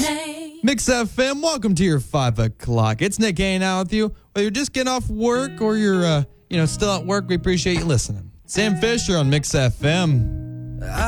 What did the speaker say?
Mix FM, welcome to your 5 o'clock. It's Nick hanging out with you. Whether you're just getting off work or you're, still at work, we appreciate you listening. Sam Fisher on Mix FM.